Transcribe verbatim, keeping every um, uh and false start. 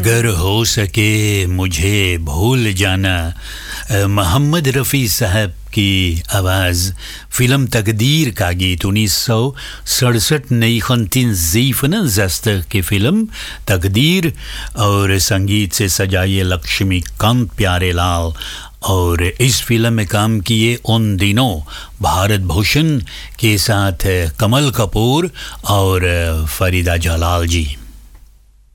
अगर हो सके मुझे भूल जाना, मोहम्मद रफ़ी साहब की आवाज़, फिल्म तकदीर का गीत उन्नीस सौ सड़सठ negenhonderdzevenenzestig की फिल्म तकदीर और संगीत से सजाइए लक्ष्मीकांत प्यारेलाल। और इस फिल्म में काम किए उन दिनों भारत भूषण के साथ कमल कपूर और फरीदा जलाल जी।